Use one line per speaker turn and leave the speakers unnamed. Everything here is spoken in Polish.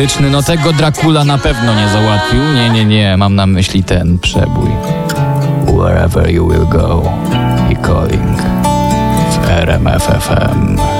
No tego Dracula na pewno nie załatwił. Nie, mam na myśli ten przebój. Wherever you will go, he calling w RMF FM.